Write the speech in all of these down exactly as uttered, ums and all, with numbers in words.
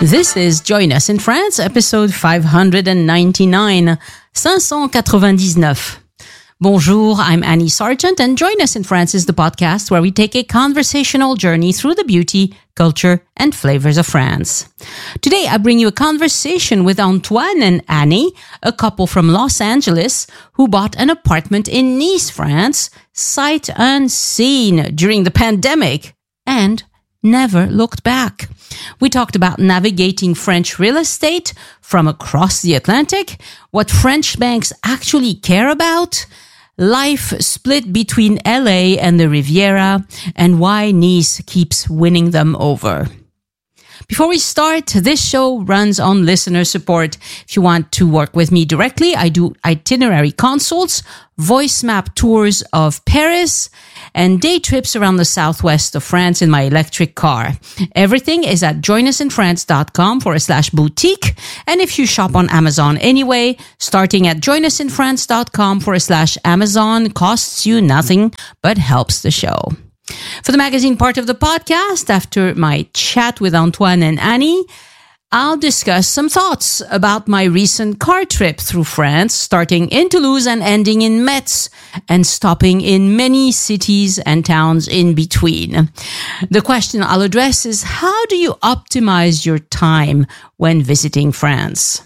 This is Join Us in France, episode five ninety-nine, five ninety-nine. Bonjour, I'm Annie Sargent, and Join Us in France is the podcast where we take a conversational journey through the beauty, culture, and flavors of France. Today, I bring you a conversation with Antoine and Annie, a couple from Los Angeles who bought an apartment in Nice, France, sight unseen during the pandemic, and never looked back. We talked about navigating French real estate from across the Atlantic, what French banks actually care about, life split between L A and the Riviera, and why Nice keeps winning them over. Before we start, this show runs on listener support. If you want to work with me directly, I do itinerary consults, voice map tours of Paris, and day trips around the southwest of France in my electric car. Everything is at joinusinfrance.com forward slash boutique. And if you shop on Amazon anyway, starting at joinusinfrance.com forward slash Amazon costs you nothing, but helps the show. For the magazine part of the podcast, after my chat with Antoine and Annie, I'll discuss some thoughts about my recent car trip through France, starting in Toulouse and ending in Metz, and stopping in many cities and towns in between. The question I'll address is, how do you optimize your time when visiting France?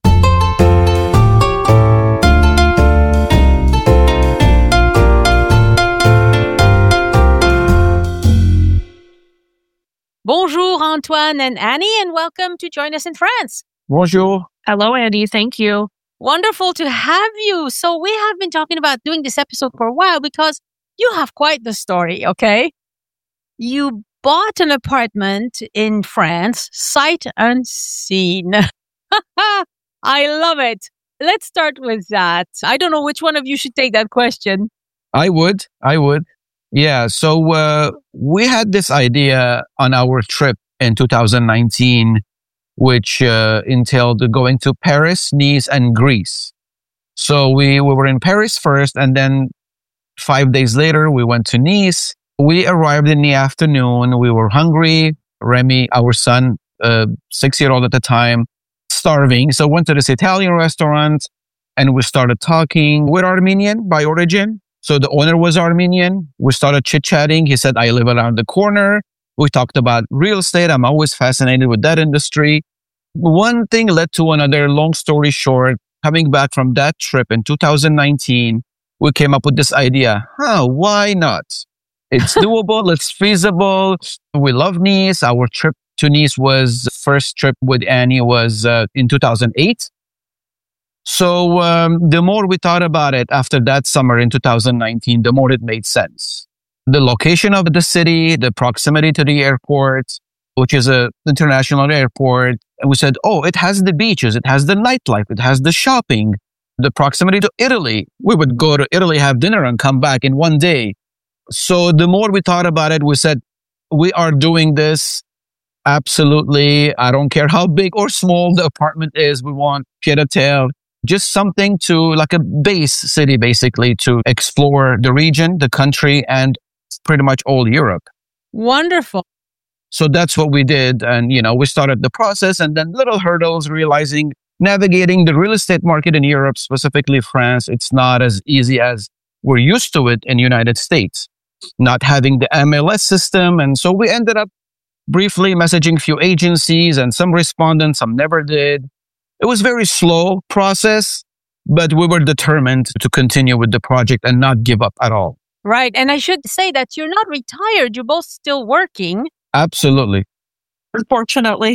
Bonjour, Antoine and Annie, and welcome to Join Us in France. Bonjour. Hello, Annie. Thank you. Wonderful to have you. So we have been talking about doing this episode for a while because you have quite the story, okay? You bought an apartment in France, sight unseen. I love it. Let's start with that. I don't know which one of you should take that question. I would. I would. Yeah, so uh, we had this idea on our trip in two thousand nineteen, which uh, entailed going to Paris, Nice, and Greece. So we, we were in Paris first, and then five days later, we went to Nice. We arrived in the afternoon. We were hungry. Remy, our son, uh, six-year-old at the time, starving. So went to this Italian restaurant, and we started talking. We're Armenian by origin. So the owner was Armenian. We started chit-chatting. He said, I live around the corner. We talked about real estate. I'm always fascinated with that industry. One thing led to another. Long story short, coming back from that trip in two thousand nineteen, we came up with this idea. Huh, why not? It's doable. It's feasible. We love Nice. Our trip to Nice was, first trip with Annie was uh, in two thousand eight. So um, the more we thought about it after that summer in two thousand nineteen, the more it made sense. The location of the city, the proximity to the airport, which is an international airport. And we said, oh, it has the beaches, it has the nightlife, it has the shopping, the proximity to Italy. We would go to Italy, have dinner, and come back in one day. So the more we thought about it, we said, we are doing this. Absolutely. I don't care how big or small the apartment is. We want pied-à-terre. Just something to, like a base city, basically, to explore the region, the country, and pretty much all Europe. Wonderful. So that's what we did. And, you know, we started the process, and then little hurdles, realizing navigating the real estate market in Europe, specifically France, it's not as easy as we're used to it in the United States, not having the M L S system. And so we ended up briefly messaging a few agencies, and some responded, some never did. It was a very slow process, but we were determined to continue with the project and not give up at all. Right. And I should say that you're not retired. You're both still working. Absolutely. Unfortunately.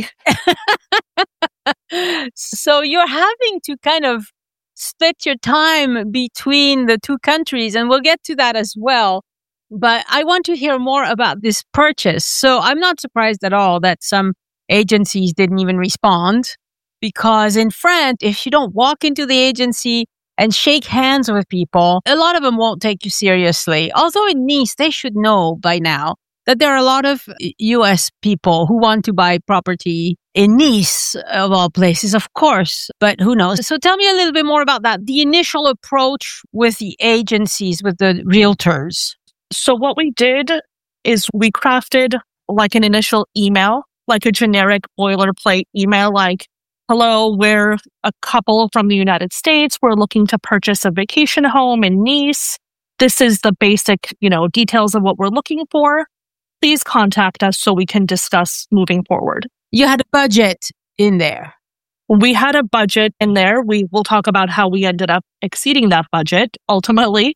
So you're having to kind of split your time between the two countries, and we'll get to that as well. But I want to hear more about this purchase. So I'm not surprised at all that some agencies didn't even respond. Because in France, if you don't walk into the agency and shake hands with people, a lot of them won't take you seriously. Although in Nice, they should know by now that there are a lot of U S people who want to buy property in Nice, of all places, of course. But who knows? So tell me a little bit more about that. The initial approach with the agencies, with the realtors. So what we did is we crafted like an initial email like a generic boilerplate email like, hello, we're a couple from the United States. We're looking to purchase a vacation home in Nice. This is the basic, you know, details of what we're looking for. Please contact us so we can discuss moving forward. You had a budget in there. We had a budget in there. We will talk about how we ended up exceeding that budget ultimately.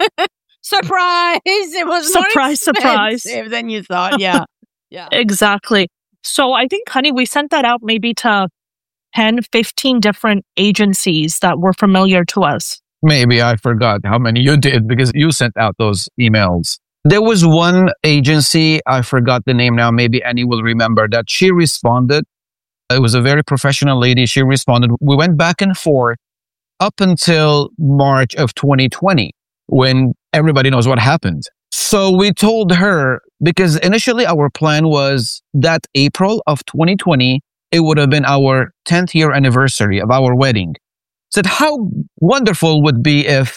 Surprise! It was surprise, more surprise than you thought. Yeah, yeah, exactly. So I think, honey, we sent that out maybe to ten, fifteen different agencies that were familiar to us. Maybe I forgot how many you did because you sent out those emails. There was one agency, I forgot the name now, maybe Annie will remember, that she responded. It was a very professional lady. She responded. We went back and forth up until March of twenty twenty, when everybody knows what happened. So we told her, because initially our plan was that April of twenty twenty, it would have been our tenth year anniversary of our wedding. Said how wonderful would be if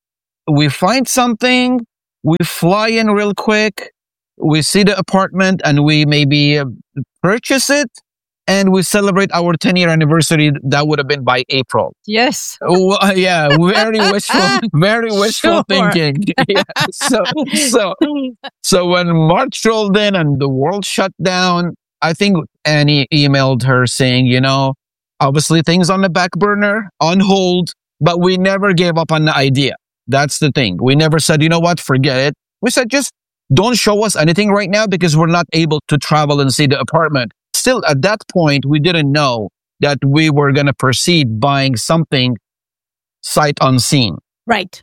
we find something, we fly in real quick, we see the apartment and we maybe uh, purchase it and we celebrate our ten year anniversary. That would have been by April. Yes. Oh, uh, yeah, very wishful, very wishful Sure. thinking. Yeah. So, so, so when March rolled in and the world shut down, I think Annie emailed her saying, you know, obviously things on the back burner, on hold, but we never gave up on the idea. That's the thing. We never said, you know what, forget it. We said, just don't show us anything right now because we're not able to travel and see the apartment. Still, at that point, we didn't know that we were going to proceed buying something sight unseen. Right.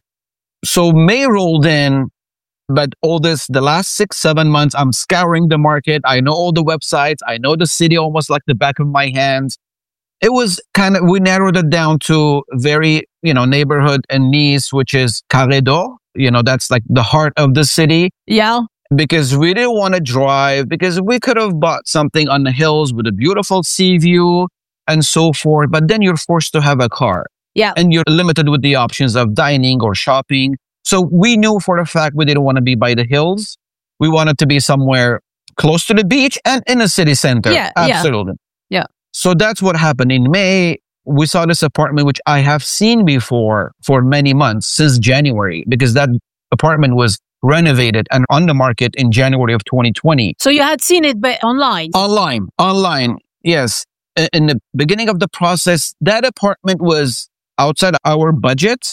So May rolled in, but all this, the last six, seven months, I'm scouring the market. I know all the websites. I know the city almost like the back of my hands. It was kind of, we narrowed it down to very, you know, neighborhood in Nice, which is Carré d'Or. You know, that's like the heart of the city. Yeah. Because we didn't want to drive, because we could have bought something on the hills with a beautiful sea view and so forth. But then you're forced to have a car. Yeah. And you're limited with the options of dining or shopping. So we knew for a fact we didn't want to be by the hills. We wanted to be somewhere close to the beach and in a city center. Yeah. Absolutely. Yeah. So that's what happened. In May, we saw this apartment, which I have seen before for many months, since January, because that apartment was renovated and on the market in January of twenty twenty. So you had seen it, but online. Online, online. Yes. In the beginning of the process, that apartment was outside our budget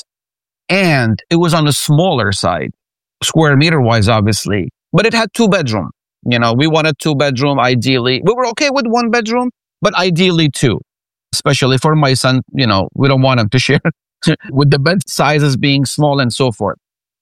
and it was on the smaller side, square meter wise, obviously, but it had two bedroom. You know, we wanted two bedroom ideally. We were okay with one bedroom, but ideally two, especially for my son. You know, we don't want him to share with the bed sizes being small and so forth.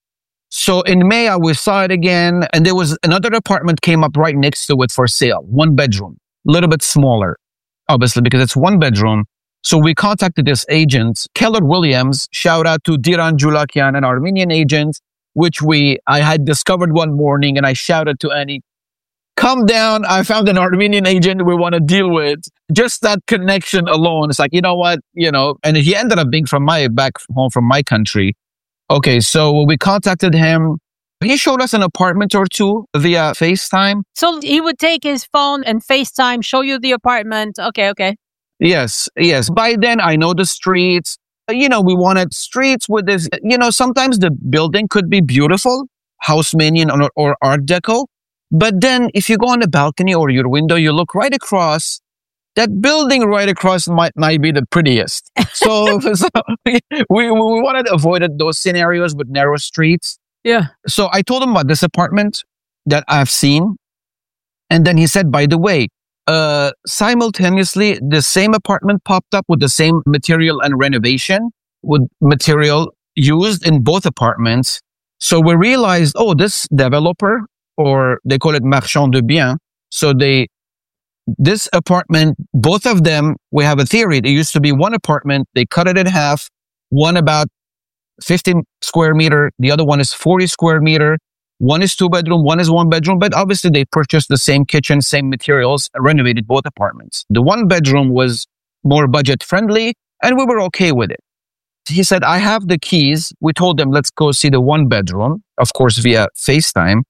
So in May, I we saw it again, and there was another apartment came up right next to it for sale, one bedroom, a little bit smaller, obviously, because it's one bedroom. So we contacted this agent, Keller Williams, shout out to Diran Julakian, an Armenian agent, which we, I had discovered one morning, and I shouted to Annie, come down, I found an Armenian agent we want to deal with. Just that connection alone, it's like, you know what, you know, and he ended up being from my, back home from my country. Okay, so we contacted him. He showed us an apartment or two via FaceTime. So he would take his phone and FaceTime, show you the apartment. Okay, okay. Yes, yes. By then, I know the streets. You know, we wanted streets with this, you know, sometimes the building could be beautiful, Haussmannian or, or Art Deco. But then if you go on the balcony or your window, you look right across, that building right across might, might be the prettiest. So, so we, we, we wanted to avoid those scenarios with narrow streets. Yeah. So I told him about this apartment that I've seen. And then he said, by the way, uh, simultaneously, the same apartment popped up with the same material and renovation, with material used in both apartments. So we realized, oh, this developer, or they call it marchand de biens. So they, this apartment, both of them, we have a theory. There used to be one apartment. They cut it in half. One about fifteen square meter. The other one is forty square meter. One is two bedroom. One is one bedroom. But obviously they purchased the same kitchen, same materials, renovated both apartments. The one bedroom was more budget friendly and we were okay with it. He said, I have the keys. We told them, let's go see the one bedroom, of course, via FaceTime.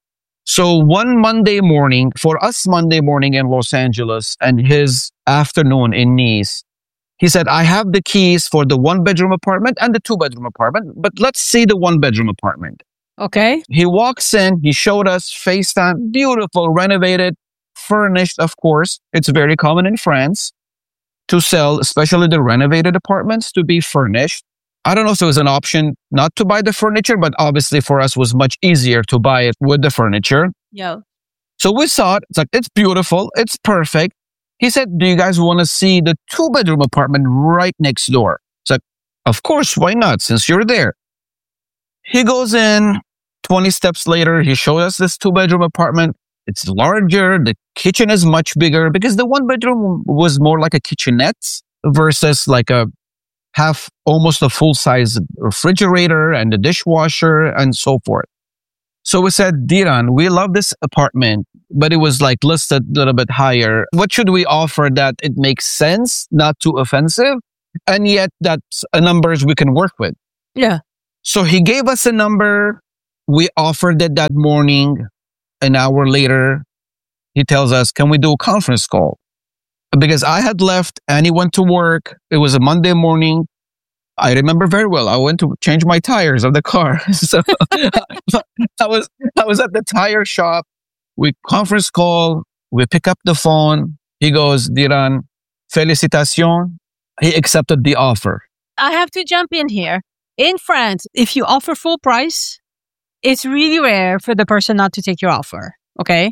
So one Monday morning, for us Monday morning in Los Angeles and his afternoon in Nice, he said, I have the keys for the one bedroom apartment and the two bedroom apartment, but let's see the one bedroom apartment. Okay. He walks in, he showed us FaceTime, beautiful, renovated, furnished, of course. It's very common in France to sell, especially the renovated apartments, to be furnished. I don't know if it was an option not to buy the furniture, but obviously for us it was much easier to buy it with the furniture. Yeah. So we saw it. It's like, it's beautiful. It's perfect. He said, do you guys want to see the two bedroom apartment right next door? It's like, of course, why not? Since you're there. He goes in, twenty steps later, he showed us this two bedroom apartment. It's larger. The kitchen is much bigger because the one bedroom was more like a kitchenette versus like a half, almost a full size refrigerator and a dishwasher and so forth. So we said, Diran, we love this apartment, but it was like listed a little bit higher. What should we offer that it makes sense, not too offensive, and yet that's a numbers we can work with? Yeah. So he gave us a number. We offered it that morning. An hour later, he tells us, can we do a conference call? Because I had left and he went to work. It was a Monday morning. I remember very well. I went to change my tires of the car. So I was I was at the tire shop. We conference call. We pick up the phone. He goes, Diran, félicitations. He accepted the offer. I have to jump in here. In France, if you offer full price, it's really rare for the person not to take your offer. Okay.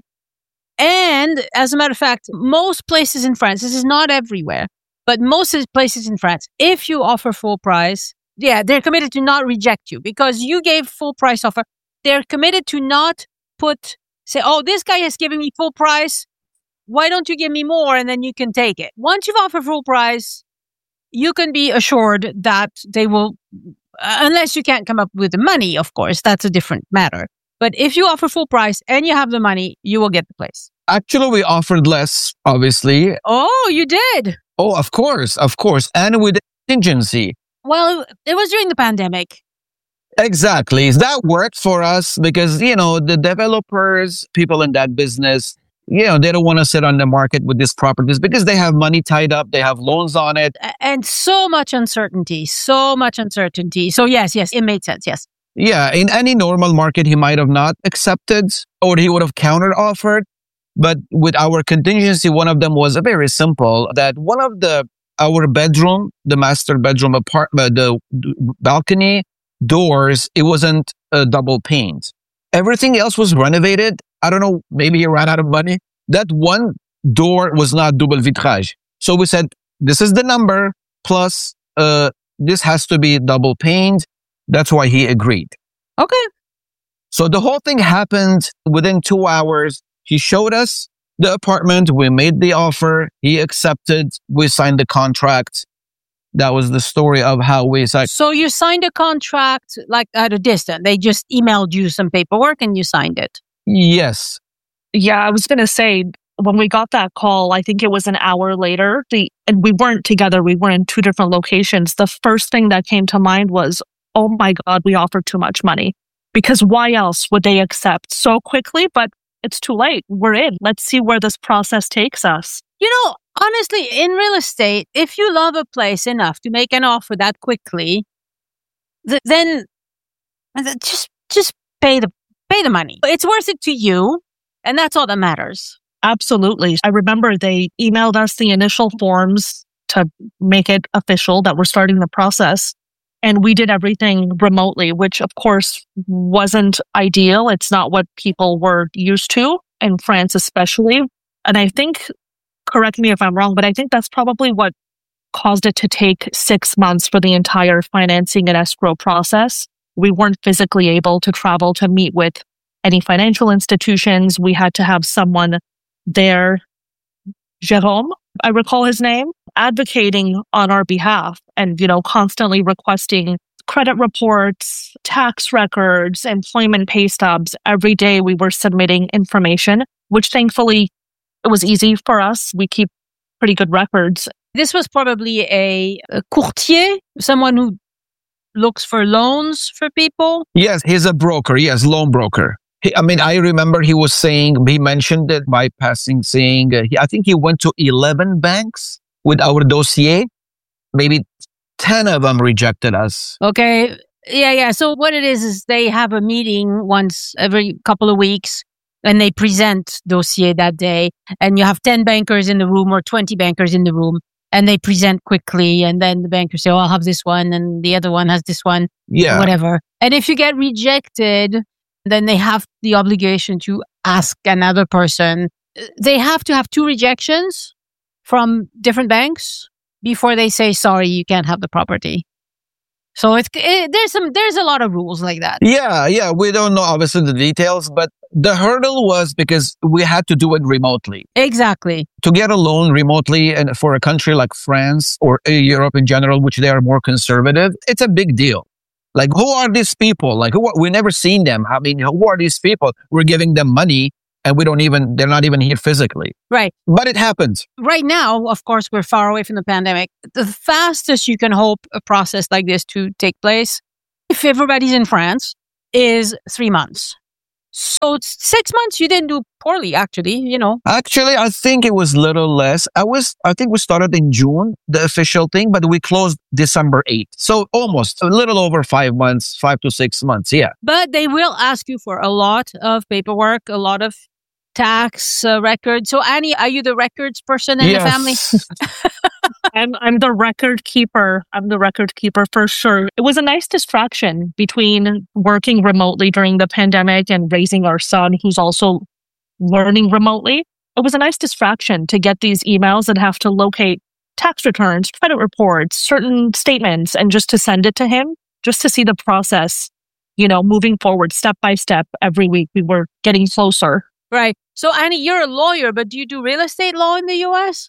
And as a matter of fact, most places in France, this is not everywhere, but most places in France, if you offer full price, yeah, they're committed to not reject you because you gave full price offer. They're committed to not put, say, oh, this guy has given me full price. Why don't you give me more? And then you can take it. Once you've offered full price, you can be assured that they will, uh, unless you can't come up with the money, of course, that's a different matter. But if you offer full price and you have the money, you will get the place. Actually, we offered less, obviously. Oh, you did? Oh, of course, of course. And with contingency. Well, it was during the pandemic. Exactly. That worked for us because, you know, the developers, people in that business, you know, they don't want to sit on the market with these properties because they have money tied up. They have loans on it. And so much uncertainty, so much uncertainty. So yes, yes, it made sense. Yes. Yeah. In any normal market, he might have not accepted or he would have counter offered. But with our contingency, one of them was very simple, that one of the, our bedroom, the master bedroom apartment, the balcony doors, it wasn't a double pane. Everything else was renovated. I don't know, maybe he ran out of money. That one door was not double vitrage. So we said, this is the number plus, uh, this has to be double paned. That's why he agreed. Okay. So the whole thing happened within two hours. He showed us the apartment. We made the offer. He accepted. We signed the contract. That was the story of how we signed. So you signed a contract like at a distance. They just emailed you some paperwork and you signed it. Yes. Yeah, I was going to say, when we got that call, I think it was an hour later, the and we weren't together. We were in two different locations. The first thing that came to mind was, oh my God, we offered too much money. Because why else would they accept so quickly? But it's too late. We're in. Let's see where this process takes us. You know, honestly, in real estate, if you love a place enough to make an offer that quickly, th- then th- just just pay the pay the money. It's worth it to you, and that's all that matters. Absolutely. I remember they emailed us the initial forms to make it official that we're starting the process. And we did everything remotely, which of course wasn't ideal. It's not what people were used to in France, especially. And I think, correct me if I'm wrong, but I think that's probably what caused it to take six months for the entire financing and escrow process. We weren't physically able to travel to meet with any financial institutions. We had to have someone there, Jérôme, I recall his name, advocating on our behalf and, you know, constantly requesting credit reports, tax records, employment pay stubs. Every day we were submitting information, which thankfully it was easy for us. We keep pretty good records. This was probably a, a courtier, someone who looks for loans for people. Yes, he's a broker. Yes, loan broker. He, I mean, I remember he was saying, he mentioned it by passing, saying, uh, he, I think he went to eleven banks with our dossier. Maybe ten of them rejected us. Okay. Yeah, yeah. So what it is, is they have a meeting once every couple of weeks and they present dossier that day. And you have ten bankers in the room or twenty bankers in the room and they present quickly. And then the bankers say, oh, I'll have this one. And the other one has this one. Yeah. Whatever. And if you get rejected, then they have the obligation to ask another person. They have to have two rejections from different banks before they say, sorry, you can't have the property. So it's it, there's some there's a lot of rules like that. Yeah, yeah. We don't know obviously the details, but the hurdle was because we had to do it remotely. Exactly. To get a loan remotely and for a country like France or Europe in general, which they are more conservative, it's a big deal. Like, who are these people? Like, who are, we never seen them. I mean, who are these people? We're giving them money and we don't even, they're not even here physically. Right. But it happens. Right now, of course, we're far away from the pandemic. The fastest you can hope a process like this to take place, if everybody's in France, is three months. So it's six months, you didn't do poorly, actually, you know. Actually, I think it was a little less. I was, I think we started in June, the official thing, but we closed December eighth. So almost a little over five months, five to six months. Yeah. But they will ask you for a lot of paperwork, a lot of tax uh, records. So Annie, are you the records person in Yes. the family? I'm I'm the record keeper. I'm the record keeper for sure. It was a nice distraction between working remotely during the pandemic and raising our son, who's also learning remotely. It was a nice distraction to get these emails and have to locate tax returns, credit reports, certain statements, and just to send it to him, just to see the process, you know, moving forward step by step. Every week we were getting closer. Right. So Annie, you're a lawyer, but do you do real estate law in the U S?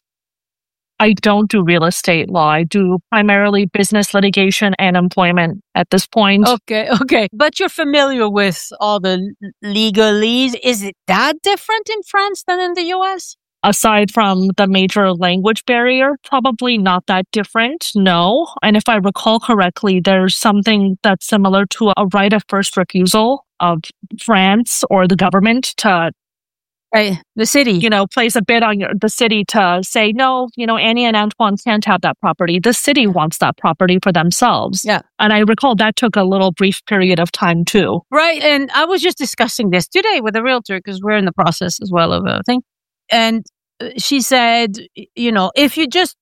I don't do real estate law. I do primarily business litigation and employment at this point. Okay, okay. But you're familiar with all the legalese. Is it that different in France than in the U S? Aside from the major language barrier, probably not that different, no. And if I recall correctly, there's something that's similar to a right of first refusal of France or the government to, Right, the city. you know, place a bid on your, the city to say, no, you know, Annie and Antoine can't have that property. The city wants that property for themselves. Yeah. And I recall that took a little brief period of time too. Right, and I was just discussing this today with a realtor because we're in the process as well of a thing. And she said, you know, if you just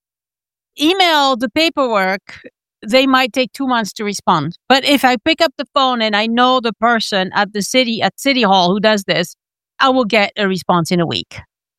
email the paperwork, they might take two months to respond. But if I pick up the phone and I know the person at the city, at City Hall who does this, I will get a response in a week.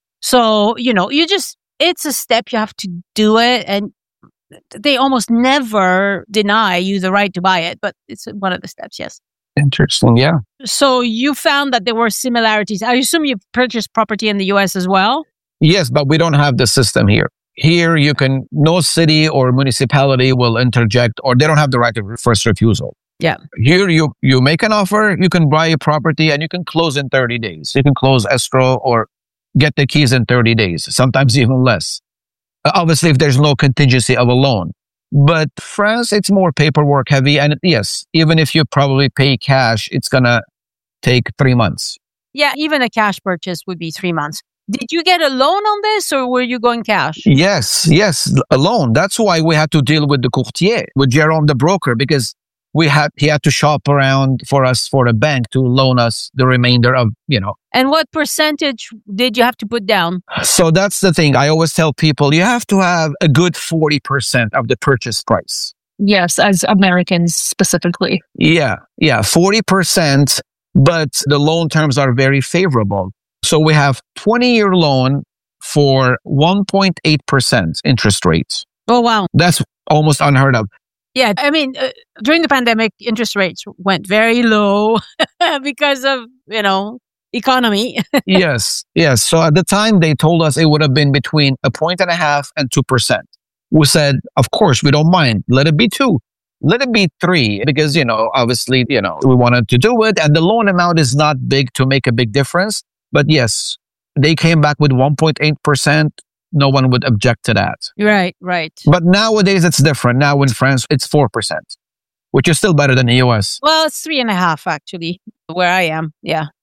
So, you know, you just, it's a step, you have to do it. And they almost never deny you the right to buy it, but it's one of the steps, yes. Interesting. Yeah. So you found that there were similarities. I assume you purchased property in the U S as well? Yes, but we don't have the system here. Here, you can, no city or municipality will interject, or they don't have the right of first refusal. Yeah. Here, you, you make an offer, you can buy a property and you can close in thirty days. You can close escrow or get the keys in thirty days, sometimes even less. Obviously, if there's no contingency of a loan. But France, it's more paperwork heavy. And yes, even if you probably pay cash, it's going to take three months. Yeah, even a cash purchase would be three months. Did you get a loan on this or were you going cash? Yes, yes, a loan. That's why we had to deal with the courtier, with Jerome the broker, because we had he had to shop around for us for a bank to loan us the remainder of, you know. And what percentage did you have to put down? So that's the thing. I always tell people you have to have a good forty percent of the purchase price. Yes, as Americans specifically. Yeah, yeah, forty percent, but the loan terms are very favorable. So we have twenty-year loan for one point eight percent interest rates. Oh, wow. That's almost unheard of. Yeah, I mean, uh, during the pandemic, interest rates went very low because of, you know, economy. Yes, yes. So at the time, they told us it would have been between a point and a half and two percent. We said, of course, we don't mind. Let it be two. Let it be three, because, you know, obviously, you know, we wanted to do it. And the loan amount is not big to make a big difference. But yes, they came back with one point eight percent. No one would object to that. Right, right. But nowadays, it's different. Now in France, it's four percent, which is still better than the U S. Well, it's three and a half, actually, where I am. Yeah.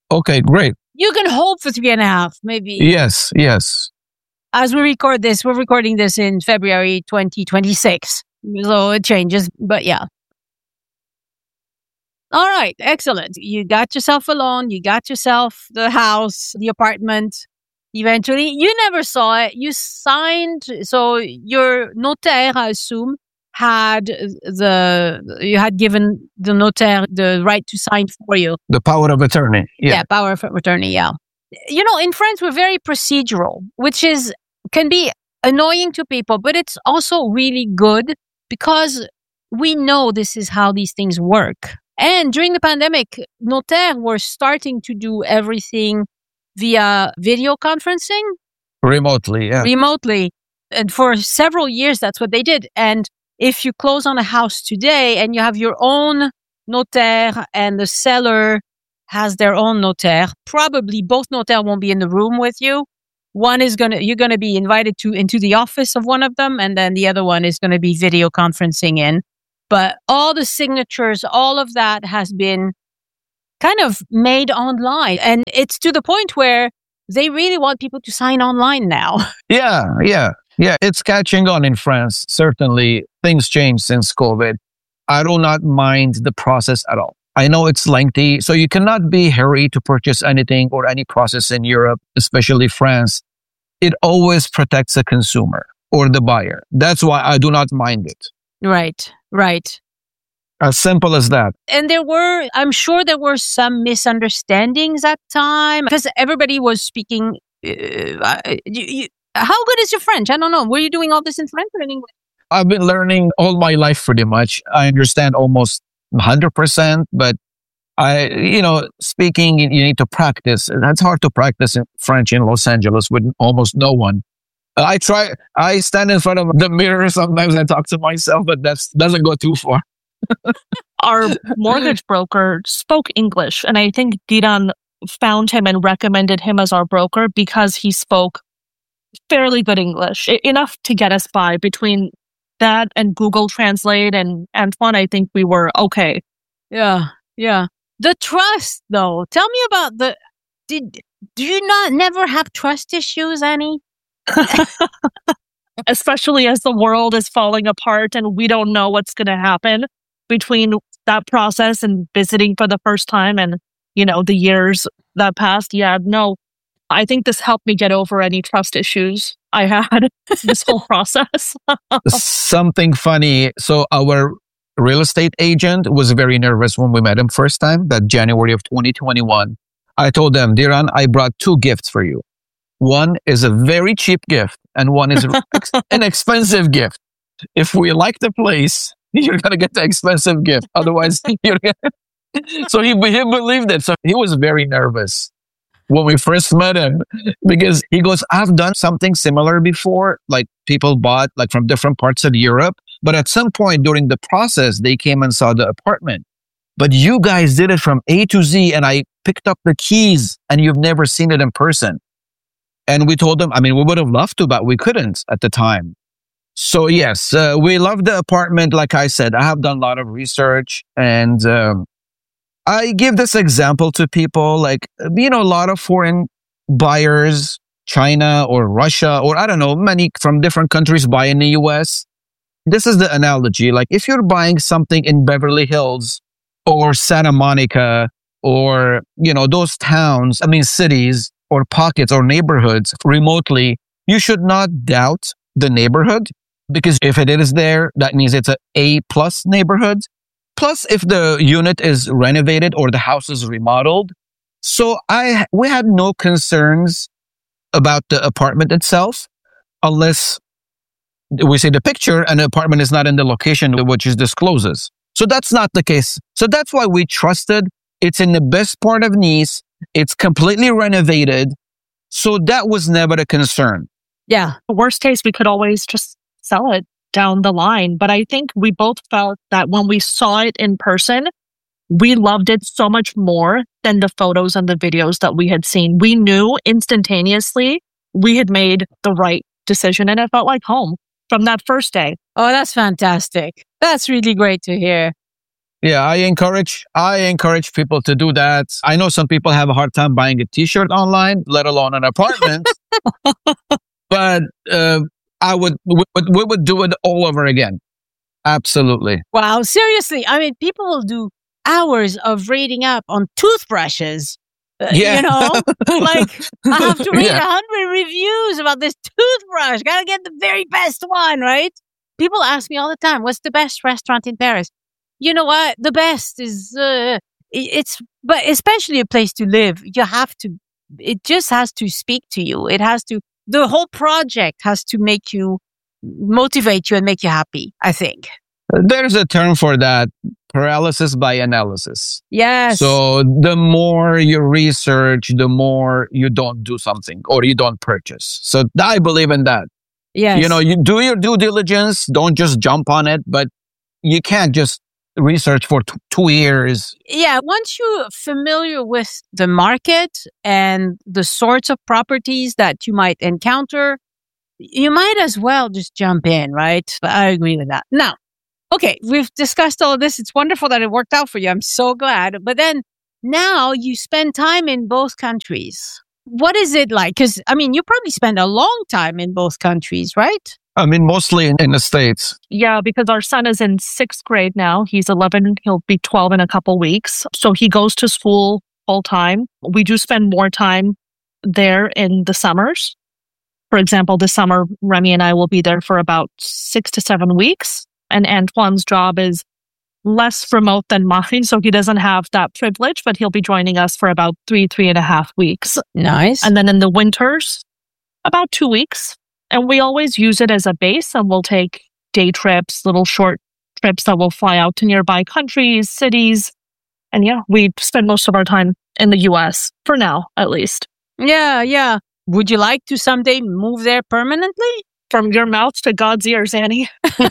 Okay, great. You can hold for three and a half, maybe. Yes, yes. As we record this, we're recording this in February twenty twenty-six. So it changes, but yeah. All right, excellent. You got yourself a loan, you got yourself the house, the apartment. Eventually, you never saw it. You signed, so your notaire, I assume, had the, you had given the notaire the right to sign for you. The power of attorney. Yeah. Yeah, power of attorney, yeah. You know, in France, we're very procedural, which is, can be annoying to people, but it's also really good because we know this is how these things work. And during the pandemic, notaires were starting to do everything via video conferencing. Remotely, yeah. Remotely. And for several years, that's what they did. And if you close on a house today and you have your own notaire and the seller has their own notaire, probably both notaires won't be in the room with you. One is going to, you're going to be invited to into the office of one of them, and then the other one is going to be video conferencing in. But all the signatures, all of that has been kind of made online. And it's to the point where they really want people to sign online now. Yeah, yeah, yeah. It's catching on in France. Certainly, things changed since COVID. I do not mind the process at all. I know it's lengthy, so you cannot be hurried to purchase anything or any process in Europe, especially France. It always protects the consumer or the buyer. That's why I do not mind it. Right, right. As simple as that. And there were, I'm sure there were some misunderstandings at time because everybody was speaking. Uh, you, you, how good is your French? I don't know. Were you doing all this in French or in English? I've been learning all my life pretty much. I understand almost one hundred percent, but I, you know, speaking, you need to practice. That's hard to practice in French in Los Angeles with almost no one. I try, I stand in front of the mirror sometimes and talk to myself, but that doesn't go too far. Our mortgage broker spoke English, and I think Diran found him and recommended him as our broker because he spoke fairly good English, I- enough to get us by. Between that and Google Translate and Antoine, I think we were okay. Yeah, yeah. The trust, though. Tell me about the. Did do you not never have trust issues, Annie? Especially as the world is falling apart and we don't know what's going to happen between that process and visiting for the first time and, you know, the years that passed. Yeah, no, I think this helped me get over any trust issues I had this whole process. Something funny. So our real estate agent was very nervous when we met him first time, that January of twenty twenty-one. I told them, Diran, I brought two gifts for you. One is a very cheap gift and one is an expensive gift. If we like the place, you're going to get the expensive gift. Otherwise, you're gonna... So he, he believed it. So he was very nervous when we first met him because he goes, I've done something similar before. Like people bought like from different parts of Europe. But at some point during the process, they came and saw the apartment. But you guys did it from A to Z and I picked up the keys and you've never seen it in person. And we told them, I mean, we would have loved to, but we couldn't at the time. So yes, uh, we love the apartment. Like I said, I have done a lot of research and um, I give this example to people like, you know, a lot of foreign buyers, China or Russia, or I don't know, many from different countries buy in the U S. This is the analogy. Like if you're buying something in Beverly Hills or Santa Monica or, you know, those towns, I mean, cities or pockets or neighborhoods remotely, you should not doubt the neighborhood because if it is there, that means it's a A plus neighborhood. Plus, if the unit is renovated or the house is remodeled. So I, we had no concerns about the apartment itself unless we see the picture and the apartment is not in the location which is discloses. So that's not the case. So that's why we trusted. It's in the best part of Nice. It's completely renovated. So that was never a concern. Yeah. Worst case, we could always just sell it down the line. But I think we both felt that when we saw it in person, we loved it so much more than the photos and the videos that we had seen. We knew instantaneously we had made the right decision and it felt like home from that first day. Oh, that's fantastic. That's really great to hear. Yeah, I encourage I encourage people to do that. I know some people have a hard time buying a T-shirt online, let alone an apartment. But uh, I would we, would we would do it all over again. Absolutely. Wow, seriously. I mean, people will do hours of reading up on toothbrushes. Uh, Yeah. You know, like I have to read a Yeah. hundred reviews about this toothbrush. Gotta get the very best one, right? People ask me all the time, what's the best restaurant in Paris? You know what? The best is, uh, i- it's, but especially a place to live. You have to, it just has to speak to you. It has to, the whole project has to make you, motivate you and make you happy, I think. There's a term for that, paralysis by analysis. Yes. So the more you research, the more you don't do something or you don't purchase. So I believe in that. yes. You know, you do your due diligence. Don't just jump on it, but you can't just research for t- two years. Yeah, once you're familiar with the market and the sorts of properties that you might encounter, you might as well just jump in, right? But I agree with that. Now, okay, we've discussed all of this. It's wonderful that it worked out for you. I'm so glad. But then now you spend time in both countries. What is it like? Because, I mean, you probably spend a long time in both countries, right? I mean, mostly in, in the States. Yeah, because our son is in sixth grade now. He's eleven. He'll be twelve in a couple weeks. So he goes to school full time. We do spend more time there in the summers. For example, this summer, Remy and I will be there for about six to seven weeks. And Antoine's job is less remote than mine, so he doesn't have that privilege, but he'll be joining us for about three, three and a half weeks. Nice. And then in the winters, about two weeks. And we always use it as a base, and we'll take day trips, little short trips that will fly out to nearby countries, cities. And yeah, we spend most of our time in the U S for now, at least. Yeah, yeah. Would you like to someday move there permanently? From your mouth to God's ears, Annie.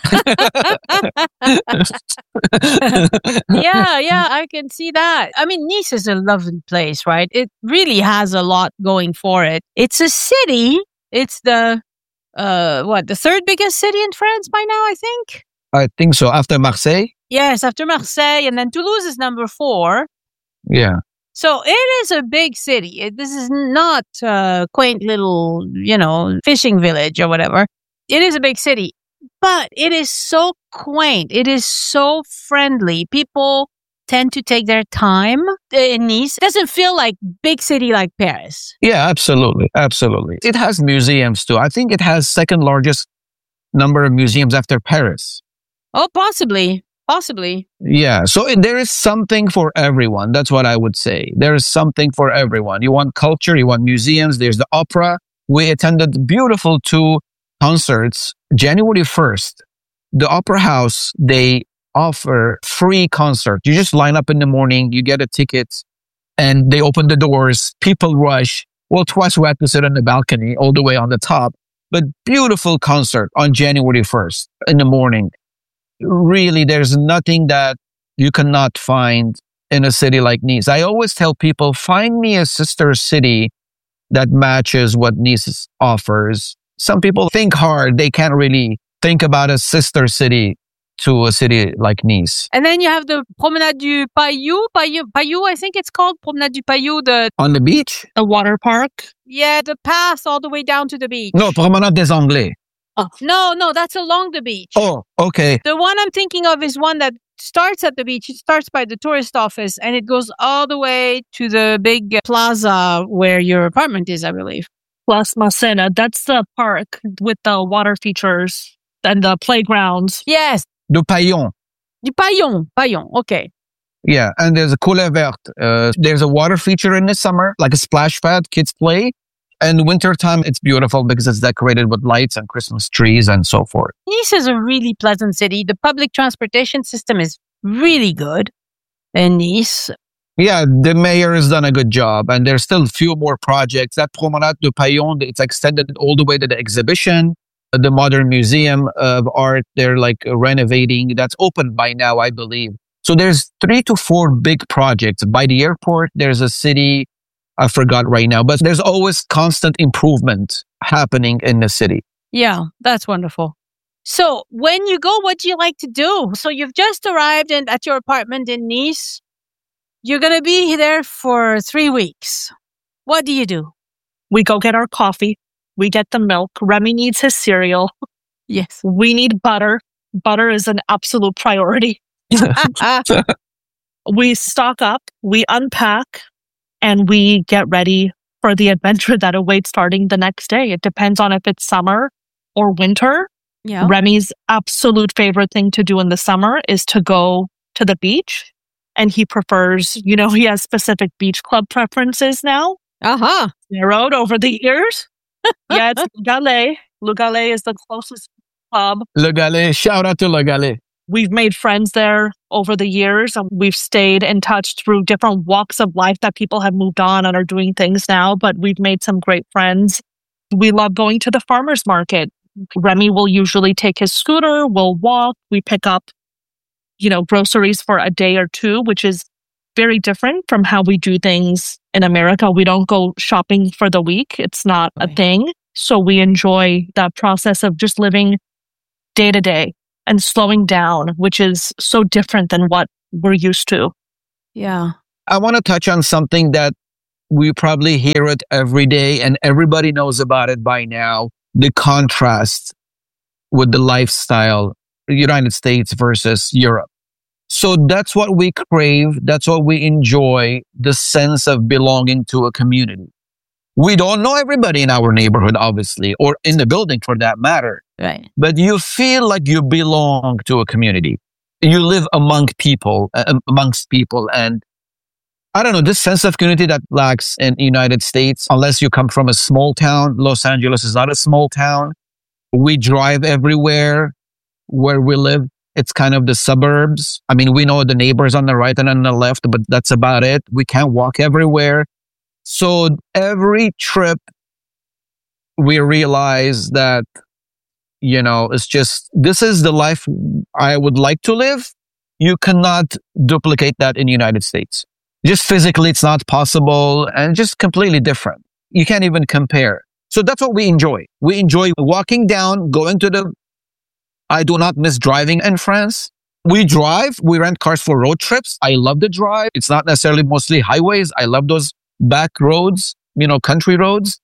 Yeah, yeah, I can see that. I mean, Nice is a lovely place, right? It really has a lot going for it. It's a city. It's the, uh, what, the third biggest city in France by now, I think? I think so. After Marseille? Yes, after Marseille, and then Toulouse is number four. Yeah. So it is a big city. It, this is not a quaint little, you know, fishing village or whatever. It is a big city, but it is so quaint. It is so friendly. People tend to take their time in Nice. It doesn't feel like big city like Paris. Yeah, absolutely. Absolutely. It has museums too. I think it has second largest number of museums after Paris. Oh, possibly. Possibly. Yeah. So it, there is something for everyone. That's what I would say. There is something for everyone. You want culture, you want museums. There's the opera. We attended beautiful two concerts. January first, the Opera House, they offer free concert. You just line up in the morning, you get a ticket, and they open the doors. People rush. Well, twice we had to sit on the balcony all the way on the top. But beautiful concert on January first in the morning. Really, there's nothing that you cannot find in a city like Nice. I always tell people, find me a sister city that matches what Nice offers. Some people think hard. They can't really think about a sister city to a city like Nice. And then you have the Promenade du Paillou. Paillou, Paillou I think it's called. Promenade du Paillou. The, On the beach? A water park. yeah, the path all the way down to the beach. No, Promenade des Anglais. No, no, that's along the beach. Oh, okay. The one I'm thinking of is one that starts at the beach. It starts by the tourist office and it goes all the way to the big plaza where your apartment is, I believe. Place Masséna. That's the park with the water features and the playgrounds. Yes, Du Paillon. du Paillon. Paillon, okay. Yeah, and there's a Coulée Verte. Uh, there's a water feature in the summer, like a splash pad, kids play. And wintertime, it's beautiful because it's decorated with lights and Christmas trees and so forth. Nice is a really pleasant city. The public transportation system is really good in Nice. Yeah, the mayor has done a good job, and there's still a few more projects. That Promenade du Paillon, it's extended all the way to the exhibition, the Modern Museum of Art. They're like renovating. That's open by now, I believe. So there's three to four big projects. By the airport, there's a city, I forgot right now, but there's always constant improvement happening in the city. Yeah, that's wonderful. So when you go, what do you like to do? So you've just arrived in, at your apartment in Nice. You're going to be there for three weeks. What do you do? We go get our coffee. We get the milk. Remy needs his cereal. Yes. We need butter. Butter is an absolute priority. We stock up, we unpack, and we get ready for the adventure that awaits starting the next day. It depends on if it's summer or winter. Yeah. Remy's absolute favorite thing to do in the summer is to go to the beach. And he prefers, you know, he has specific beach club preferences now. Uh-huh. Narrowed over the years. Yeah, it's Le Galet. Le Galet is the closest club. Le Galet. Shout out to Le Galet. We've made friends there over the years. We've stayed in touch through different walks of life that people have moved on and are doing things now, but we've made some great friends. We love going to the farmer's market. Remy will usually take his scooter, we'll walk, we pick up, you know, groceries for a day or two, which is very different from how we do things in America. We don't go shopping for the week. It's not Right. a thing. So we enjoy that process of just living day to day and slowing down, which is so different than what we're used to. Yeah. I want to touch on something that we probably hear it every day and everybody knows about it by now. The contrast with the lifestyle, United States versus Europe. So that's what we crave. That's what we enjoy, the sense of belonging to a community. We don't know everybody in our neighborhood, obviously, or in the building for that matter. Right. But you feel like you belong to a community. You live among people, uh, amongst people. And I don't know, this sense of community that lacks in the United States, unless you come from a small town. Los Angeles is not a small town. We drive everywhere where we live. It's kind of the suburbs. I mean, we know the neighbors on the right and on the left, but that's about it. We can't walk everywhere. So every trip, we realize that, you know, it's just, this is the life I would like to live. You cannot duplicate that in the United States. Just physically, it's not possible and just completely different. You can't even compare. So that's what we enjoy. We enjoy walking down, going to the, I do not miss driving in France. We drive, we rent cars for road trips. I love the drive. It's not necessarily mostly highways. I love those back roads, you know, country roads.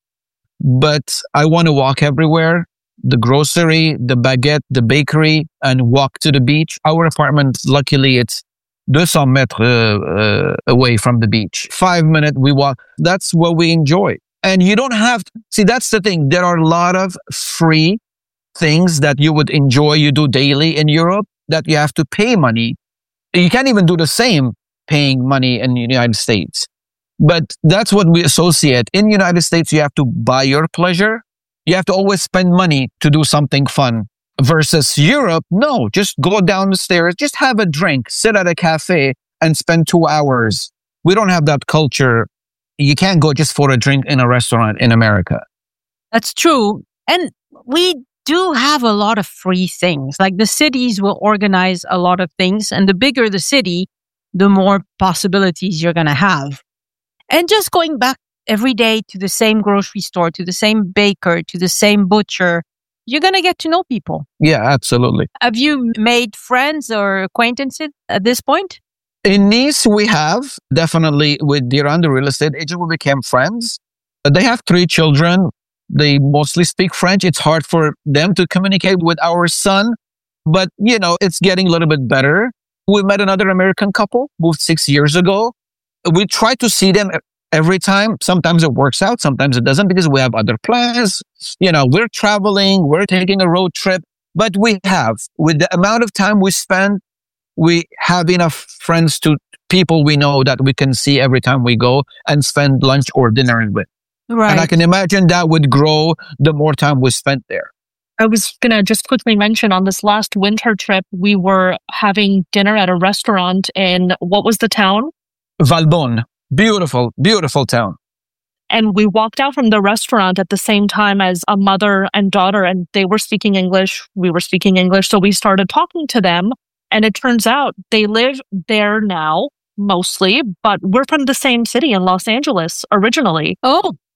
But I want to walk everywhere. The grocery, the baguette, the bakery, and walk to the beach. Our apartment, luckily, it's two hundred meters uh, uh, away from the beach. Five minutes, we walk. That's what we enjoy. And you don't have to, see, that's the thing. There are a lot of free things that you would enjoy, you do daily in Europe, that you have to pay money. You can't even do the same paying money in the United States. But that's what we associate. In the United States, you have to buy your pleasure. You have to always spend money to do something fun. Versus Europe, no, just go down the stairs, just have a drink, sit at a cafe and spend two hours. We don't have that culture. You can't go just for a drink in a restaurant in America. That's true. And we do have a lot of free things. Like the cities will organize a lot of things. And the bigger the city, the more possibilities you're going to have. And just going back every day to the same grocery store, to the same baker, to the same butcher, you're going to get to know people. Yeah, absolutely. Have you made friends or acquaintances at this point? In Nice, we have definitely with Diran, the real estate agent, we became friends. They have three children. They mostly speak French. It's hard for them to communicate with our son, but you know, it's getting a little bit better. We met another American couple, moved six years ago. We try to see them every time. Sometimes it works out, sometimes it doesn't because we have other plans. You know, we're traveling, we're taking a road trip, but we have, with the amount of time we spend, we have enough friends to people we know that we can see every time we go and spend lunch or dinner with. Right. And I can imagine that would grow the more time we spent there. I was going to just quickly mention on this last winter trip, we were having dinner at a restaurant in, what was the town? Valbonne. Beautiful, beautiful town. And we walked out from the restaurant at the same time as a mother and daughter, and they were speaking English. We were speaking English. So we started talking to them. And it turns out they live there now, mostly, but we're from the same city in Los Angeles originally. Oh,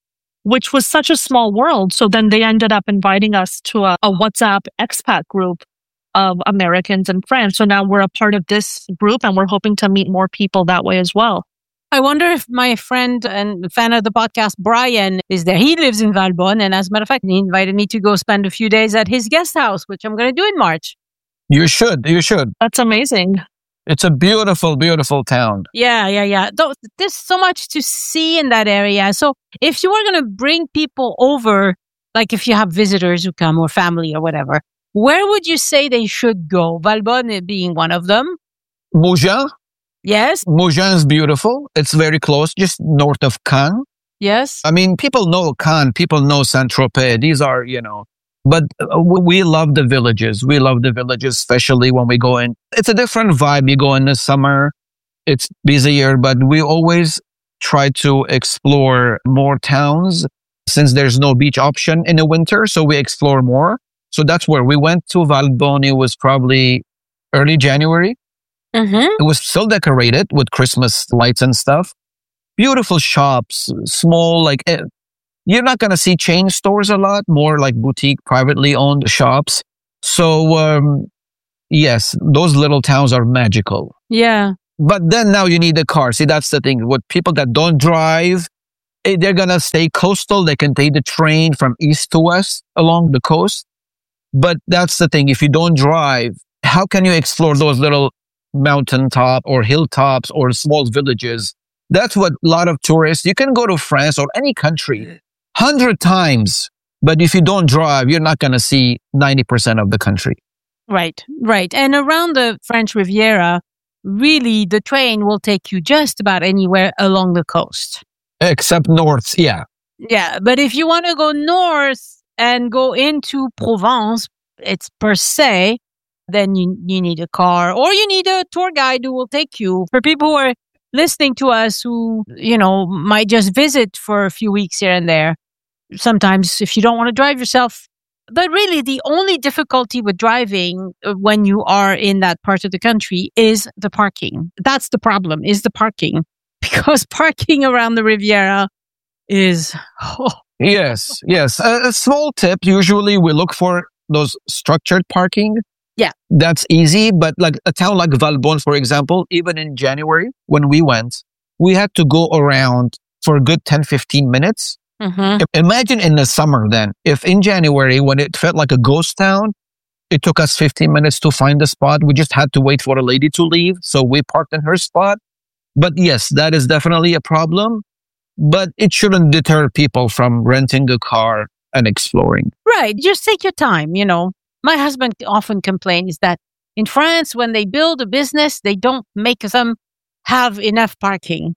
which was such a small world. So then they ended up inviting us to a, a WhatsApp expat group of Americans in France. So now we're a part of this group and we're hoping to meet more people that way as well. I wonder if my friend and fan of the podcast, Brian, is there. He lives in Valbonne. And as a matter of fact, he invited me to go spend a few days at his guest house, which I'm going to do in March. You should. You should. That's amazing. It's a beautiful, beautiful town. Yeah, yeah, yeah. There's so much to see in that area. So if you were going to bring people over, like if you have visitors who come or family or whatever, where would you say they should go? Valbonne being one of them. Mougins. Yes. Mougins is beautiful. It's very close, just north of Cannes. Yes. I mean, people know Cannes, people know Saint-Tropez. These are, you know, but we love the villages. We love the villages, especially when we go in. It's a different vibe. You go in the summer, it's busier, but we always try to explore more towns since there's no beach option in the winter. So we explore more. So that's where we went to Valbonne. It was probably early January. Mm-hmm. It was still decorated with Christmas lights and stuff. Beautiful shops, small, like, you're not going to see chain stores a lot, more like boutique, privately owned shops. So, um, yes, those little towns are magical. Yeah. But then now you need a car. See, that's the thing. With people that don't drive, they're going to stay coastal. They can take the train from east to west along the coast. But that's the thing. If you don't drive, how can you explore those little mountaintop or hilltops or small villages? That's what a lot of tourists, you can go to France or any country hundred times, but if you don't drive, you're not going to see ninety percent of the country. Right, right. And around the French Riviera, really the train will take you just about anywhere along the coast. Except north, yeah. Yeah, but if you want to go north and go into Provence, it's per se, then you, you need a car or you need a tour guide who will take you. For people who are listening to us who, you know, might just visit for a few weeks here and there, sometimes if you don't want to drive yourself. But really, the only difficulty with driving when you are in that part of the country is the parking. That's the problem, is the parking. Because parking around the Riviera is... Oh. Yes, yes. A, a small tip, usually we look for those structured parking. Yeah. That's easy. But like a town like Valbonne, for example, even in January, when we went, we had to go around for a good ten, fifteen minutes. Mm-hmm. Imagine in the summer then, if in January, when it felt like a ghost town, it took us fifteen minutes to find the spot. We just had to wait for a lady to leave. So we parked in her spot. But yes, that is definitely a problem. But it shouldn't deter people from renting a car and exploring. Right. Just take your time, you know. My husband often complains that in France, when they build a business, they don't make them have enough parking.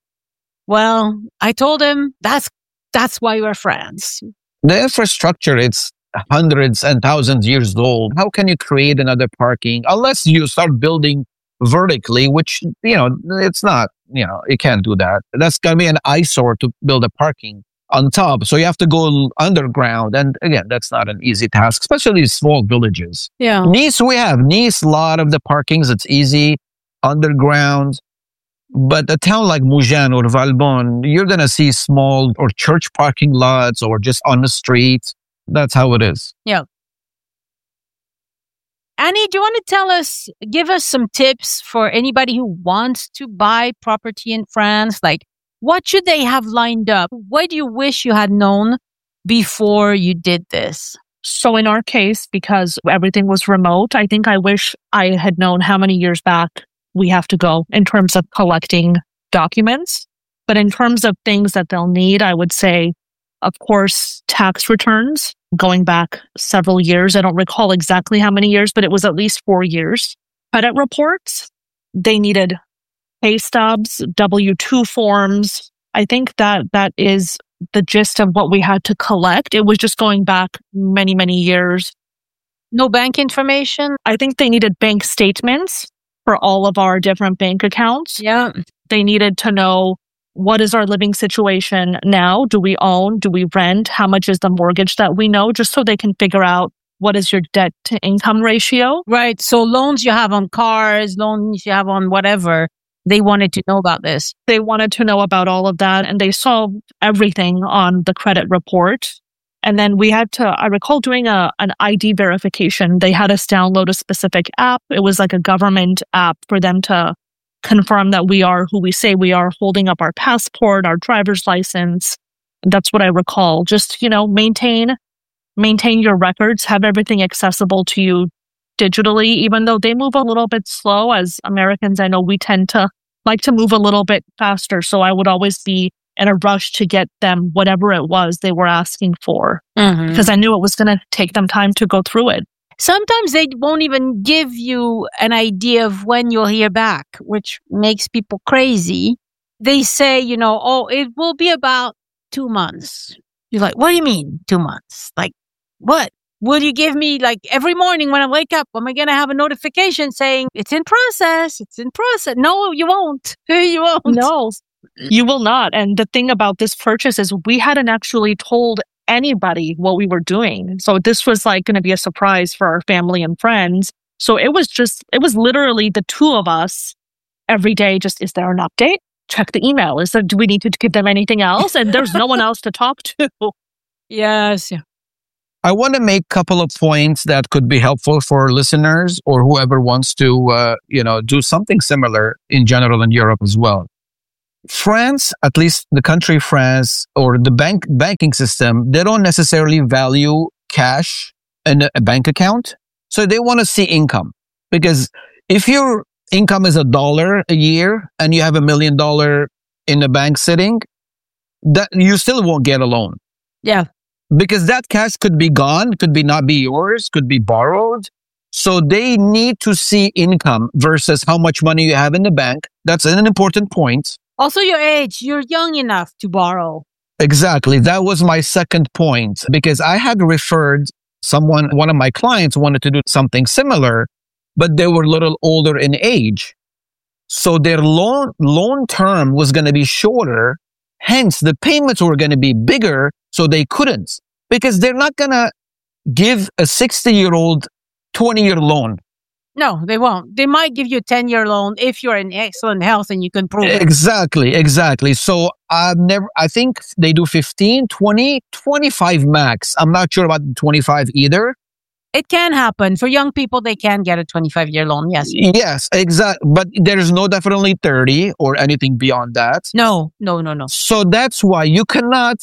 Well, I told him that's that's why we're France. The infrastructure, it's hundreds and thousands years old. How can you create another parking unless you start building vertically, which, you know, it's not, you know, you can't do that. That's going to be an eyesore to build a parking on top. So you have to go underground. And again, that's not an easy task, especially small villages. Yeah. Nice, we have Nice, a lot of the parkings, it's easy, underground. But a town like Mougins or Valbonne, you're going to see small or church parking lots or just on the street. That's how it is. Yeah. Annie, do you want to tell us, give us some tips for anybody who wants to buy property in France? Like, what should they have lined up? What do you wish you had known before you did this? So in our case, because everything was remote, I think I wish I had known how many years back we have to go in terms of collecting documents. But in terms of things that they'll need, I would say, of course, tax returns going back several years. I don't recall exactly how many years, but it was at least four years. Credit reports, they needed pay stubs, W two forms. I think that that is the gist of what we had to collect. It was just going back many, many years. No bank information? I think they needed bank statements for all of our different bank accounts. Yeah. They needed to know, what is our living situation now? Do we own? Do we rent? How much is the mortgage that we know? Just so they can figure out what is your debt to income ratio. Right. So loans you have on cars, loans you have on whatever, They wanted to know about this. They wanted to know about all of that, and they saw everything on the credit report. And then we had to, I recall doing a an I D verification. They had us download a specific app. It was like a government app for them to confirm that we are who we say we are, holding up our passport, our driver's license. That's what I recall. Just, you know, maintain, maintain your records, have everything accessible to you digitally, even though they move a little bit slow. As Americans, I know we tend to like to move a little bit faster. So I would always be in a rush to get them whatever it was they were asking for, mm-hmm. because I knew it was going to take them time to go through it. Sometimes they won't even give you an idea of when you'll hear back, which makes people crazy. They say, you know, oh, it will be about two months. You're like, what do you mean two months? Like, what? Will you give me, like, every morning when I wake up, am I going to have a notification saying it's in process? It's in process. No, you won't. You won't. No, you will not. And the thing about this purchase is we hadn't actually told anybody what we were doing. So this was like going to be a surprise for our family and friends. So it was just, it was literally the two of us every day. Just, is there an update? Check the email. Is there, do we need to give them anything else? And there's no one else to talk to. Yes. I want to make a couple of points that could be helpful for listeners or whoever wants to, uh, you know, do something similar in general in Europe as well. France, at least the country France or the bank banking system, they don't necessarily value cash in a bank account. So they want to see income, because if your income is a dollar a year and you have a million dollar in the bank sitting, that you still won't get a loan. Yeah. Because that cash could be gone, could be not be yours, could be borrowed. So they need to see income versus how much money you have in the bank. That's an important point. Also your age, you're young enough to borrow. Exactly. That was my second point, because I had referred someone, one of my clients wanted to do something similar, but they were a little older in age. So their loan, loan term was going to be shorter. Hence, the payments were going to be bigger, so they couldn't. Because they're not going to give a sixty-year-old twenty-year loan. No, they won't. They might give you a ten-year loan if you're in excellent health and you can prove it. Exactly, exactly. So I've never, I think they do fifteen, twenty, twenty-five max. I'm not sure about twenty-five either. It can happen. For young people, they can get a twenty-five-year loan, yes. Yes, exactly. But there's no definitely thirty or anything beyond that. No, no, no, no. So that's why you cannot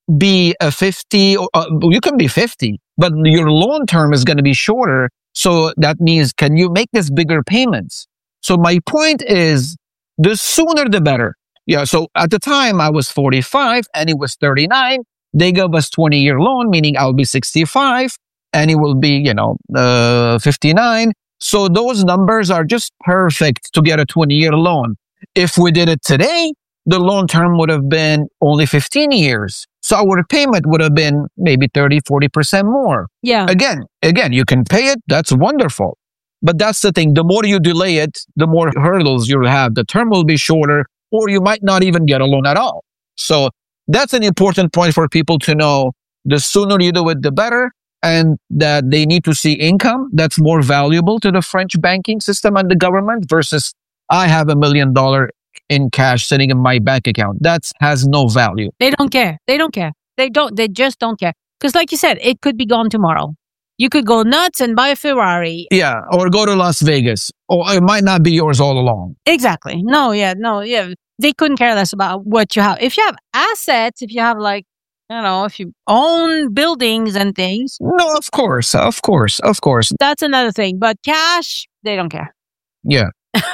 be a fifty, or uh, you can be fifty, but your loan term is going to be shorter. So that means, can you make this bigger payments? So my point is, the sooner the better. Yeah. So at the time I was forty-five and he was thirty-nine. They gave us twenty-year loan, meaning I'll be sixty-five. And it will be, you know, uh, fifty-nine. So those numbers are just perfect to get a twenty-year loan. If we did it today, the loan term would have been only fifteen years. So our payment would have been maybe thirty, forty percent more. Yeah. Again, again, you can pay it. That's wonderful. But that's the thing. The more you delay it, the more hurdles you'll have. The term will be shorter, or you might not even get a loan at all. So that's an important point for people to know. The sooner you do it, the better. And that they need to see income that's more valuable to the French banking system and the government versus I have a million dollar in cash sitting in my bank account. That has no value. They don't care. They don't care. They don't, they just don't care. Because like you said, it could be gone tomorrow. You could go nuts and buy a Ferrari. Yeah. Or go to Las Vegas. Or it might not be yours all along. Exactly. No, yeah, no, yeah. They couldn't care less about what you have. If you have assets, if you have like, you know, if you own buildings and things. No, of course, of course, of course. That's another thing. But cash, they don't care. Yeah.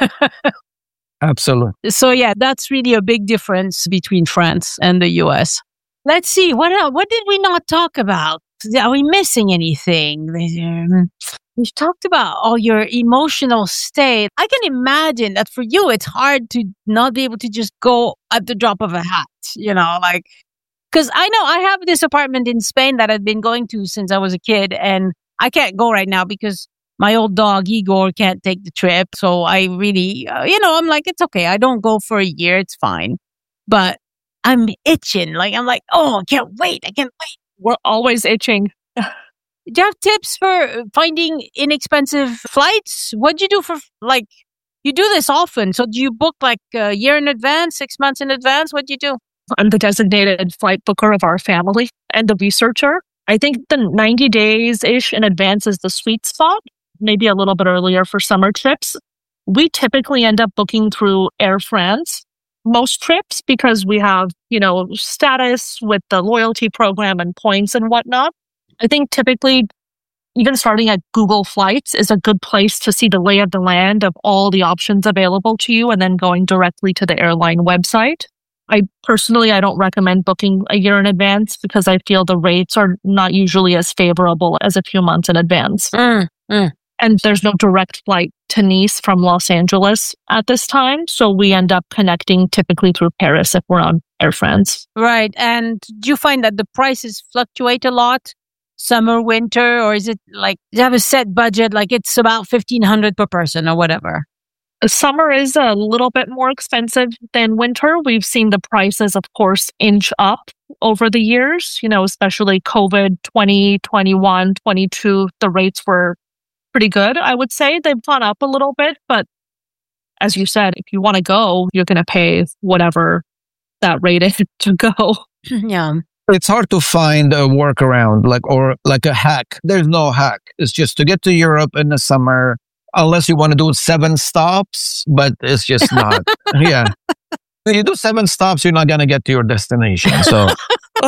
Absolutely. So yeah, that's really a big difference between France and the U S. Let's see, what else? What did we not talk about? Are we missing anything? We've talked about all your emotional state. I can imagine that for you, it's hard to not be able to just go at the drop of a hat, you know, like... Because I know I have this apartment in Spain that I've been going to since I was a kid, and I can't go right now because my old dog, Igor, can't take the trip. So I really, uh, you know, I'm like, it's okay. I don't go for a year. It's fine. But I'm itching. Like, I'm like, oh, I can't wait. I can't wait. We're always itching. Do you have tips for finding inexpensive flights? What'd you do for, like, you do this often. So do you book like a year in advance, six months in advance? What do you do? I'm the designated flight booker of our family and the researcher. I think the ninety days-ish in advance is the sweet spot, maybe a little bit earlier for summer trips. We typically end up booking through Air France most trips because we have, you know, status with the loyalty program and points and whatnot. I think typically even starting at Google Flights is a good place to see the lay of the land of all the options available to you and then going directly to the airline website. I personally, I don't recommend booking a year in advance because I feel the rates are not usually as favorable as a few months in advance. Mm, mm. And there's no direct flight to Nice from Los Angeles at this time. So we end up connecting typically through Paris if we're on Air France. Right. And do you find that the prices fluctuate a lot? Summer, winter, or is it like, do you have a set budget? Like it's about fifteen hundred per person or whatever? Summer is a little bit more expensive than winter. We've seen the prices, of course, inch up over the years, you know, especially COVID twenty, twenty-one, twenty-two. The rates were pretty good, I would say. They've gone up a little bit, but as you said, if you want to go, you're going to pay whatever that rate is to go. Yeah. It's hard to find a workaround, like, or like a hack. There's no hack. It's just to get to Europe in the summer, unless you want to do seven stops, but it's just not. Yeah. If you do seven stops, you're not going to get to your destination. So